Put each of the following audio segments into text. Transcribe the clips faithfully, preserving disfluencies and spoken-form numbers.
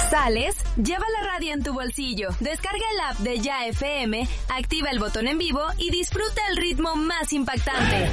¿Sales? Lleva la radio en tu bolsillo. Descarga el app de Ya F M, activa el botón en vivo y disfruta el ritmo más impactante.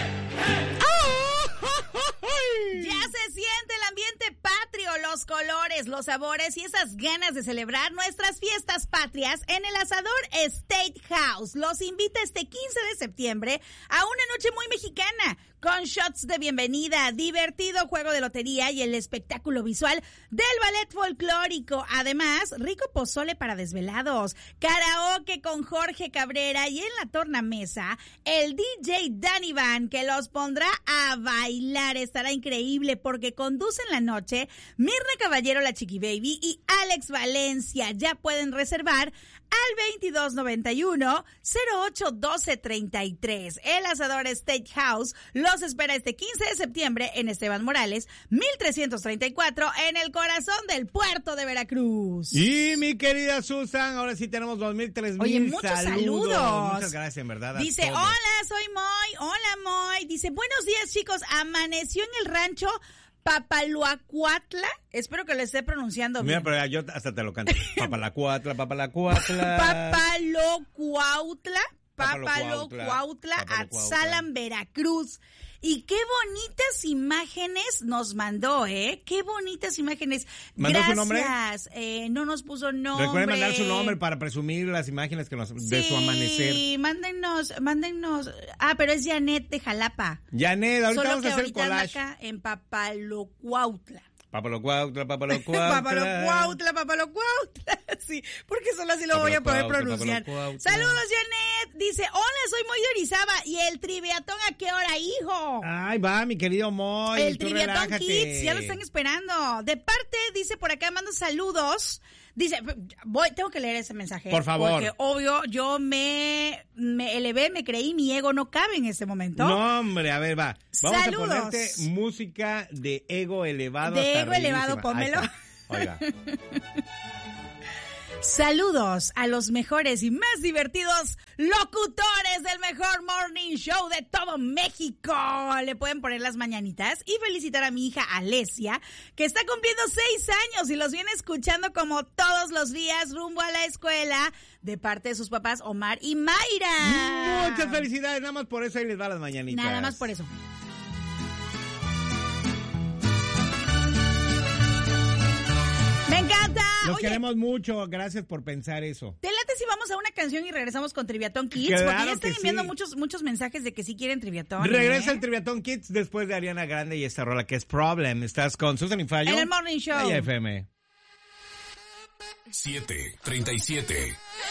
Ya se siente el ambiente patrio, los colores, los sabores y esas ganas de celebrar nuestras fiestas patrias en el Asador State House. Los invita este quince de septiembre a una noche muy mexicana, con shots de bienvenida, divertido juego de lotería y el espectáculo visual del ballet folclórico. Además, rico pozole para desvelados, karaoke con Jorge Cabrera y en la tornamesa, el D J Danny Van, que los pondrá a bailar. Estará increíble porque conducen la noche Mirna Caballero, la Chiqui Baby, y Alex Valencia. Ya pueden reservar al veintidós noventa y uno, cero ocho doce treinta y tres. El Asador State House los espera este quince de septiembre en Esteban Morales, mil trescientos treinta y cuatro, en el corazón del puerto de Veracruz. Y mi querida Susan, ahora sí tenemos dos mil, tres mil. Oye, muchos saludos. saludos. Muchas gracias, en verdad. Dice, todos. Hola, soy Moy. Hola, Moy. Dice, buenos días, chicos. Amaneció en el rancho Papaloacuatla. Espero que lo esté pronunciando bien. Mira, pero yo hasta te lo canto. Papalacuatla, Papalacuatla. Papalocuautla. Papalocuautla, Atzalan, Veracruz. Y qué bonitas imágenes nos mandó, ¿eh? Qué bonitas imágenes. ¿Mandó Gracias. su nombre? Eh, no nos puso nombre. Recuerden mandar su nombre para presumir las imágenes que nos, sí, de su amanecer. Sí, mándenos, mándenos. Ah, pero es Janet de Jalapa. Janet, ahorita Solo vamos que a hacer ahorita collage. anda acá en Papalocuautla. Papalocuautla, Papalocuautla. Papalocuautla, Papalocuautla. Sí, porque solo así lo voy a poder pronunciar. Saludos, Janet. Dice, hola, soy Moy de Orizaba. ¿Y el triviatón a qué hora, hijo? Ay, va, mi querido Moy. El triviatón Kids, ya lo están esperando. De parte, dice por acá, mando saludos. Dice, voy, tengo que leer ese mensaje. Por favor. Porque obvio, yo me, me elevé, me creí, mi ego no cabe en este momento. No, hombre, a ver, va. Vamos Saludos. a ponerte música de ego elevado. De hasta ego elevado, pónmelo. Oiga. Saludos a los mejores y más divertidos locutores del mejor morning show de todo México. Le pueden poner las mañanitas y felicitar a mi hija Alesia, que está cumpliendo seis años y los viene escuchando como todos los días rumbo a la escuela, de parte de sus papás Omar y Mayra. Muchas felicidades, nada más por eso ahí les va las mañanitas. Nada más por eso. ¡Me encanta! Los Oye, queremos mucho, gracias por pensar eso. ¿te late si vamos a una canción y regresamos con Triviatón Kids? Claro, porque ya están que enviando sí. muchos muchos mensajes de que sí quieren Triviatón. Regresa ¿eh? el Triviatón Kids después de Ariana Grande y esta rola que es Problem. Estás con Susan y Fallo. En el Morning Show. Ella F M. siete treinta y siete